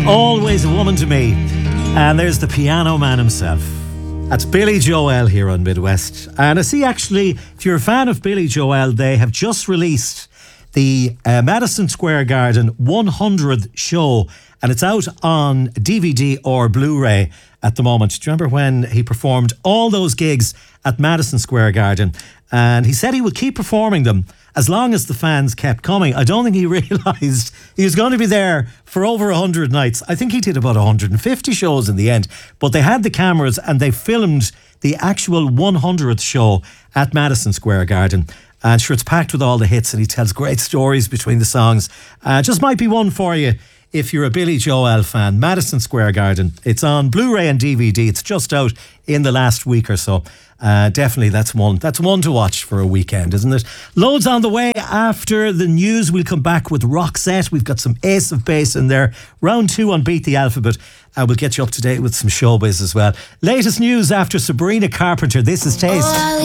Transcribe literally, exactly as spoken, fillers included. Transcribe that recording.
Always a Woman to Me. And there's the piano man himself. That's Billy Joel here on Midwest. And I see, actually, if you're a fan of Billy Joel, they have just released the uh, Madison Square Garden one hundredth show, and it's out on D V D or Blu-ray at the moment. Do you remember when he performed all those gigs at Madison Square Garden? And he said he would keep performing them as long as the fans kept coming. I don't think he realised he was going to be there for over one hundred nights. I think he did about one hundred fifty shows in the end. But they had the cameras and they filmed the actual one hundredth show at Madison Square Garden. And sure, it's packed with all the hits, and he tells great stories between the songs. Uh, just might be one for you if you're a Billy Joel fan. Madison Square Garden. It's on Blu-ray and D V D. It's just out in the last week or so. Uh, definitely, that's one. That's one to watch for a weekend, isn't it? Loads on the way after the news. We'll come back with Roxette. We've got some Ace of Base in there. Round two on Beat the Alphabet. Uh, we'll get you up to date with some showbiz as well. Latest news after Sabrina Carpenter. This is Taste.